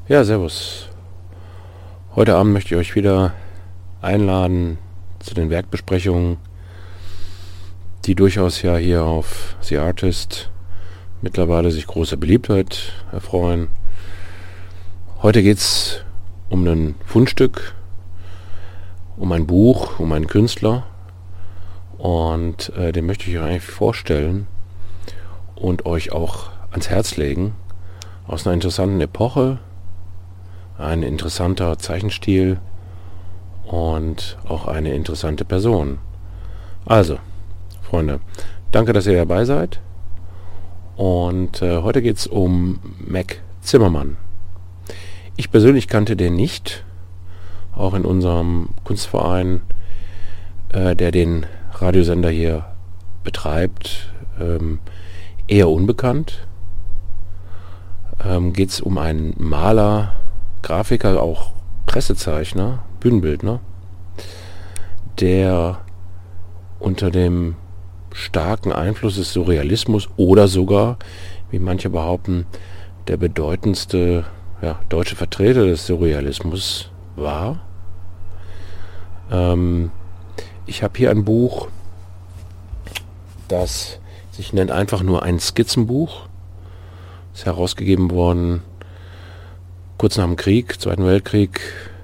Ja, servus. Heute Abend möchte ich euch wieder einladen zu den Werkbesprechungen, die durchaus ja hier auf The Artist mittlerweile sich großer Beliebtheit erfreuen. Heute geht es um ein Fundstück, um ein Buch, um einen Künstler und den möchte ich euch eigentlich vorstellen und euch auch ans Herz legen. Aus einer interessanten Epoche, ein interessanter Zeichenstil und auch eine interessante Person. Also, Freunde, danke, dass ihr dabei seid. Und heute geht es um Mac Zimmermann. Ich persönlich kannte den nicht, auch in unserem Kunstverein, der den Radiosender hier betreibt, eher unbekannt. Geht es um einen Maler, Grafiker, auch Pressezeichner, Bühnenbildner, der unter dem starken Einfluss des Surrealismus oder sogar, wie manche behaupten, der bedeutendste deutsche Vertreter des Surrealismus war. Ich habe hier ein Buch, das sich nennt einfach nur ein Skizzenbuch. Ist herausgegeben worden kurz nach dem Krieg, Zweiten Weltkrieg.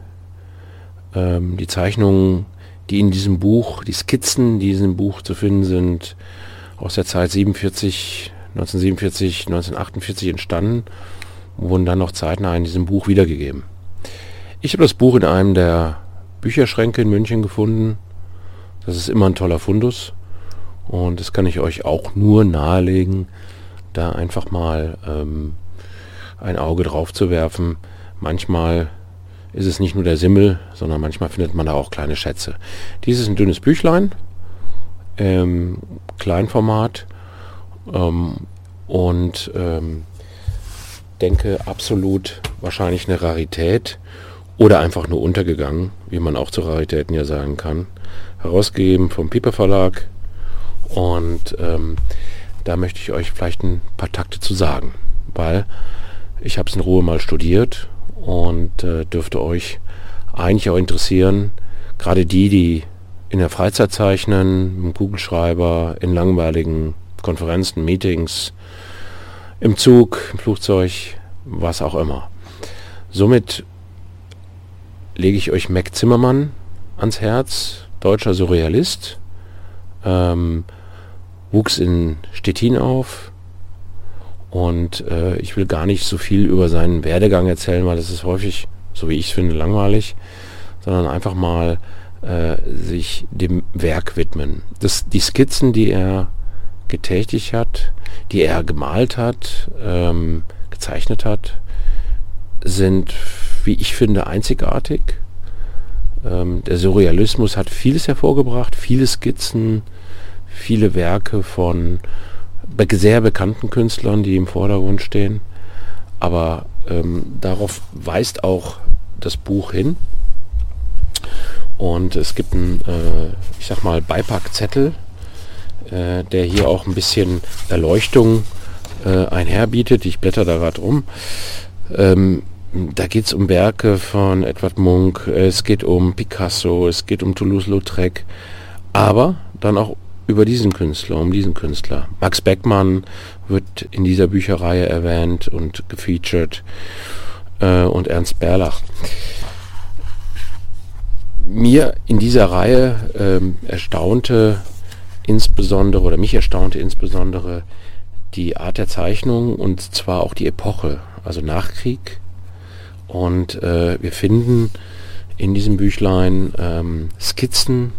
Die Zeichnungen, die in diesem Buch, die Skizzen, die in diesem Buch zu finden sind, aus der Zeit 1947, 1948 entstanden, wurden dann noch zeitnah in diesem Buch wiedergegeben. Ich habe das Buch in einem der Bücherschränke in München gefunden. Das ist immer ein toller Fundus und das kann ich euch auch nur nahelegen, da einfach mal ein Auge drauf zu werfen. Manchmal ist es nicht nur der Simmel, sondern manchmal findet man da auch kleine Schätze. Dies ist ein dünnes Büchlein, Kleinformat und denke absolut wahrscheinlich eine Rarität oder einfach nur untergegangen, wie man auch zu Raritäten ja sagen kann. Herausgegeben vom Piper Verlag und da möchte ich euch vielleicht ein paar Takte zu sagen, weil ich habe es in Ruhe mal studiert und dürfte euch eigentlich auch interessieren, gerade die in der Freizeit zeichnen, mit dem Kugelschreiber, in langweiligen Konferenzen, Meetings, im Zug, im Flugzeug, was auch immer. Somit lege ich euch Mac Zimmermann ans Herz, deutscher Surrealist, wuchs in Stettin auf und ich will gar nicht so viel über seinen Werdegang erzählen, weil das ist häufig, so wie ich finde, langweilig, sondern einfach mal sich dem Werk widmen. Die Skizzen, die er getätigt hat, die er gemalt hat, gezeichnet hat, sind, wie ich finde, einzigartig. Der Surrealismus hat vieles hervorgebracht, viele Skizzen, viele Werke von sehr bekannten Künstlern, die im Vordergrund stehen. Aber darauf weist auch das Buch hin. Und es gibt einen, Beipackzettel, der hier auch ein bisschen Erleuchtung einherbietet. Ich blätter da gerade um. Da geht es um Werke von Edvard Munch, es geht um Picasso, es geht um Toulouse-Lautrec, aber dann auch um diesen Künstler. Max Beckmann wird in dieser Bücherreihe erwähnt und gefeatured und Ernst Berlach. Mir in dieser Reihe mich erstaunte insbesondere die Art der Zeichnung und zwar auch die Epoche, also Nachkrieg. Und wir finden in diesem Büchlein Skizzen,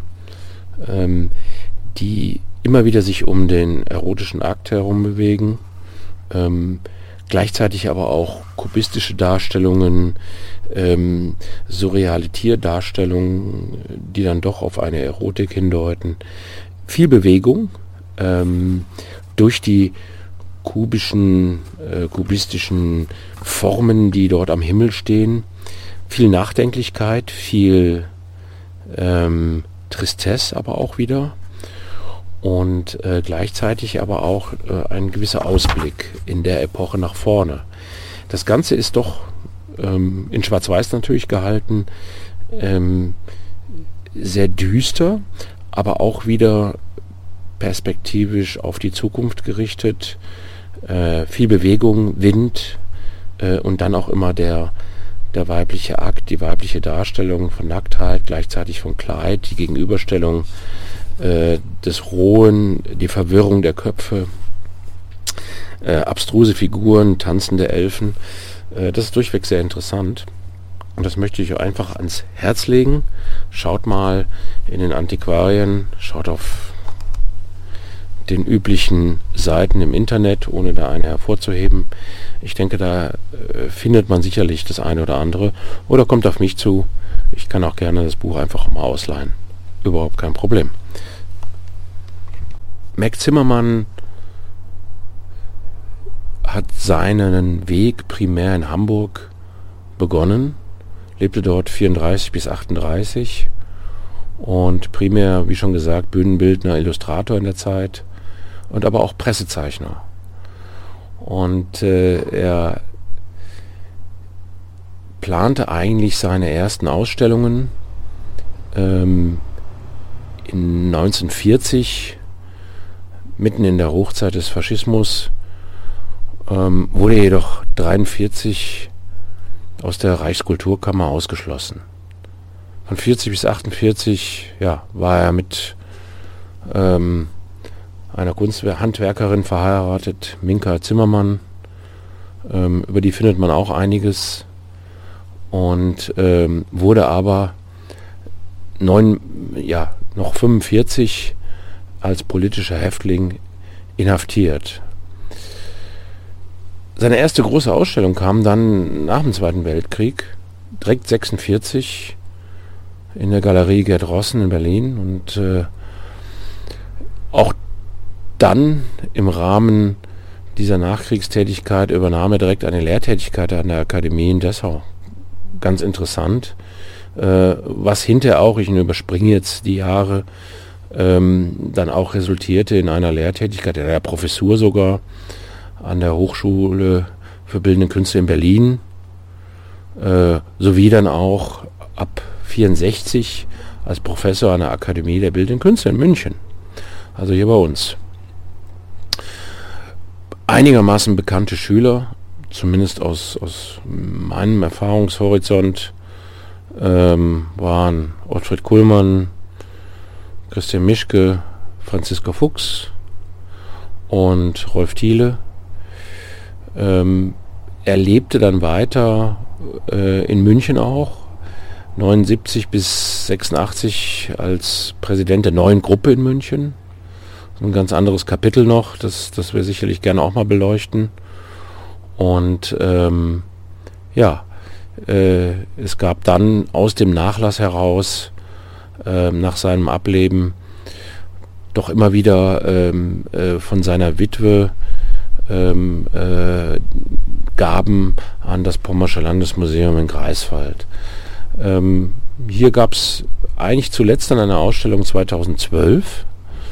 die immer wieder sich um den erotischen Akt herum bewegen, gleichzeitig aber auch kubistische Darstellungen, surreale Tierdarstellungen, die dann doch auf eine Erotik hindeuten. Viel Bewegung durch die kubistischen Formen, die dort am Himmel stehen. Viel Nachdenklichkeit, viel Tristesse aber auch wieder. Und gleichzeitig aber auch ein gewisser Ausblick in der Epoche nach vorne. Das Ganze ist doch in Schwarz-Weiß natürlich gehalten, sehr düster, aber auch wieder perspektivisch auf die Zukunft gerichtet, viel Bewegung, Wind und dann auch immer der weibliche Akt, die weibliche Darstellung von Nacktheit, gleichzeitig von Kleid, die Gegenüberstellung des Rohen, die Verwirrung der Köpfe, abstruse Figuren, tanzende Elfen. Das ist durchweg sehr interessant. Und das möchte ich euch einfach ans Herz legen. Schaut mal in den Antiquarien, schaut auf den üblichen Seiten im Internet, ohne da eine hervorzuheben. Ich denke, da findet man sicherlich das eine oder andere. Oder kommt auf mich zu. Ich kann auch gerne das Buch einfach mal ausleihen. Überhaupt kein Problem. Mac Zimmermann hat seinen Weg primär in Hamburg begonnen, lebte dort 34 bis 38 und primär, wie schon gesagt, Bühnenbildner, Illustrator in der Zeit und aber auch Pressezeichner. Und er plante eigentlich seine ersten Ausstellungen in 1940, mitten in der Hochzeit des Faschismus, wurde jedoch 1943 aus der Reichskulturkammer ausgeschlossen. Von 40 bis 48 war er mit einer Handwerkerin verheiratet, Minka Zimmermann. Über die findet man auch einiges. Und wurde aber noch 45 als politischer Häftling inhaftiert. Seine erste große Ausstellung kam dann nach dem Zweiten Weltkrieg, direkt 46, in der Galerie Gerd Rossen in Berlin. Und auch dann im Rahmen dieser Nachkriegstätigkeit übernahm er direkt eine Lehrtätigkeit an der Akademie in Dessau. Ganz interessant. Was hinterher auch, ich überspringe jetzt die Jahre, dann auch resultierte in einer Lehrtätigkeit, in einer Professur sogar, an der Hochschule für Bildende Künste in Berlin, sowie dann auch ab 64 als Professor an der Akademie der Bildenden Künste in München, also hier bei uns. Einigermaßen bekannte Schüler, zumindest aus meinem Erfahrungshorizont, waren Ottfried Kullmann, Christian Mischke, Franziska Fuchs und Rolf Thiele. Er lebte dann weiter in München auch, 79 bis 86 als Präsident der Neuen Gruppe in München. Ein ganz anderes Kapitel noch, das wir sicherlich gerne auch mal beleuchten. Und es gab dann aus dem Nachlass heraus, nach seinem Ableben, doch immer wieder von seiner Witwe Gaben an das Pommersche Landesmuseum in Greifswald. Hier gab es eigentlich zuletzt dann eine Ausstellung 2012,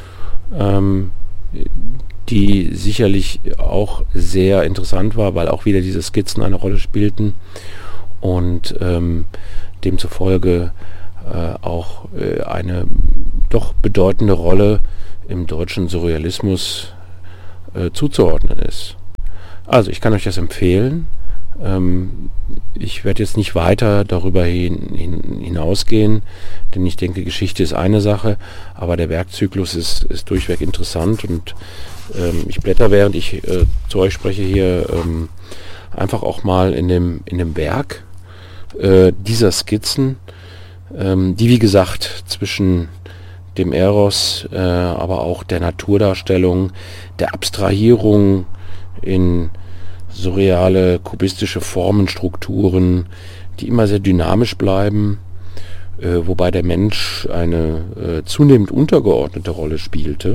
die sicherlich auch sehr interessant war, weil auch wieder diese Skizzen eine Rolle spielten und demzufolge auch eine doch bedeutende Rolle im deutschen Surrealismus zuzuordnen ist. Also ich kann euch das empfehlen. Ich werde jetzt nicht weiter darüber hinausgehen, denn ich denke, Geschichte ist eine Sache, aber der Werkzyklus ist durchweg interessant und ich blätter, während ich zu euch spreche, hier einfach auch mal in dem Werk dieser Skizzen, die wie gesagt zwischen dem Eros, aber auch der Naturdarstellung, der Abstrahierung in surreale, kubistische Formen, Strukturen, die immer sehr dynamisch bleiben, wobei der Mensch eine zunehmend untergeordnete Rolle spielte,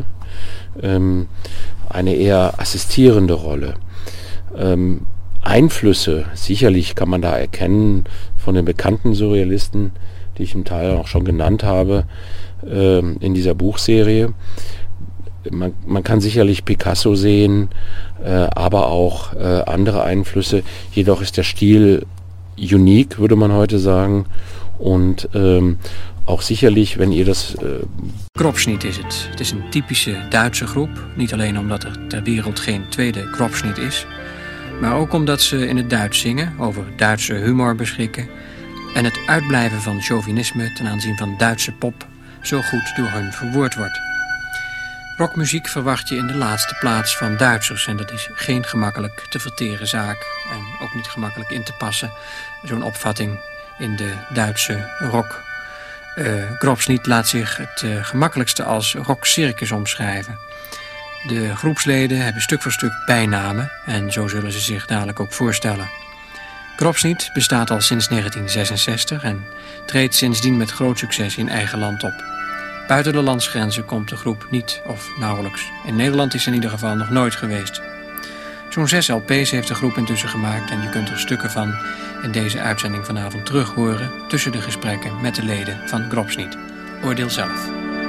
eine eher assistierende Rolle. Einflüsse, sicherlich kann man da erkennen von den bekannten Surrealisten, die ich im Teil auch schon genannt habe, in dieser Buchserie. Man kann sicherlich Picasso sehen, aber auch andere Einflüsse. Jedoch ist der Stil unique, würde man heute sagen. Und auch sicherlich, wenn ihr das... Grobschnitt is het. Het is een typische Duitse groep. Niet alleen omdat er ter wereld geen tweede Grobschnitt is, maar ook omdat ze in het Duits zingen, over Duitse humor beschikken en het uitblijven van chauvinisme ten aanzien van Duitse pop zo goed door hun verwoord wordt. Rockmuziek verwacht je in de laatste plaats van Duitsers en dat is geen gemakkelijk te verteren zaak en ook niet gemakkelijk in te passen, zo'n opvatting in de Duitse rock. Grobschnitt laat zich het gemakkelijkste als rockcircus omschrijven. De groepsleden hebben stuk voor stuk bijnamen en zo zullen ze zich dadelijk ook voorstellen. Grobschnitt bestaat al sinds 1966 en treedt sindsdien met groot succes in eigen land op. Buiten de landsgrenzen komt de groep niet of nauwelijks. In Nederland is ze in ieder geval nog nooit geweest. Zo'n 6 LP's heeft de groep intussen gemaakt en je kunt er stukken van in deze uitzending vanavond terug horen tussen de gesprekken met de leden van Grobschnitt. Oordeel zelf.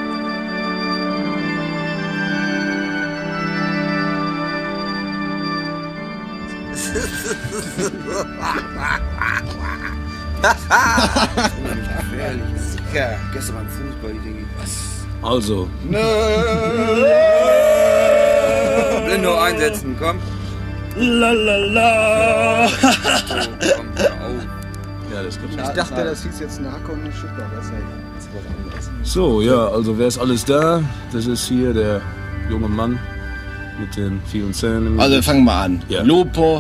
Sicher, gestern beim Fußball, ich denke, was? Also. Blindo einsetzen, komm. Lalala. Komm, hör auf. Ja, das gibt's. Ich dachte, das hieß jetzt Narko und Schütter. Das ist ja was anderes. So, ja, also wer ist alles da? Das ist hier der junge Mann mit den vielen Zähnen. Also fangen wir an. Ja. Lupo.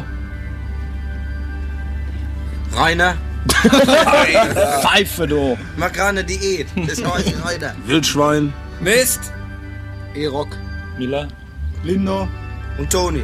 Rainer, Pfeife, du. mach gerade eine Diät. Das ist heute Rainer. Wildschwein. Mist E-Rock. Mila. Lindo. und Toni.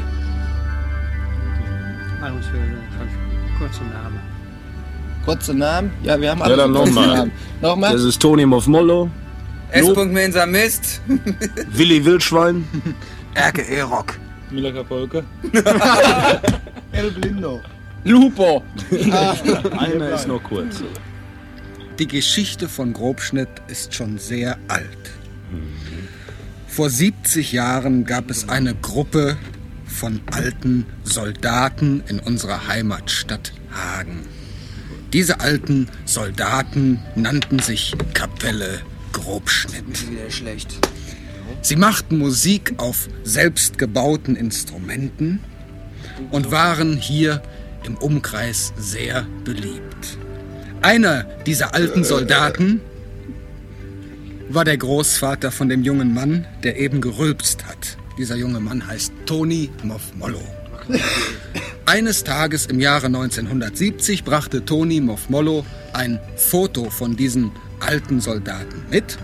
Maar ons korte namen. Kurze Namen? Ja, wir haben Ja, alle dann kurze nochmal. Namen. Nochmal? Das ist Toni Mofmollo. S. Mensa Mist. Willi Wildschwein. Erke E-Rock. Mila Kapolke. El Blindo. Lupo. Einer ist noch kurz. Die Geschichte von Grobschnitt ist schon sehr alt. Vor 70 Jahren gab es eine Gruppe von alten Soldaten in unserer Heimatstadt Hagen. Diese alten Soldaten nannten sich Kapelle Grobschnitt. Wieder schlecht. Sie machten Musik auf selbstgebauten Instrumenten und waren hier im Umkreis sehr beliebt. Einer dieser alten Soldaten war der Großvater von dem jungen Mann, der eben gerülpst hat. Dieser junge Mann heißt Toni Mofmollo. Eines Tages im Jahre 1970 brachte Toni Mofmollo ein Foto von diesen alten Soldaten mit.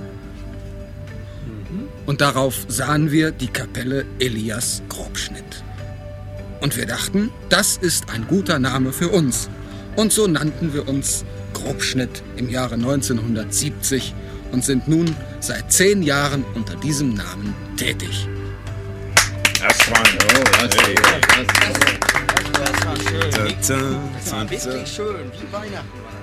Und darauf sahen wir die Kapelle Elias Grobschnitt. Und wir dachten, das ist ein guter Name für uns. Und so nannten wir uns Grobschnitt im Jahre 1970 und sind nun seit 10 Jahren unter diesem Namen tätig. Das war Das war schön. Das war wirklich schön. Wie Weihnachten war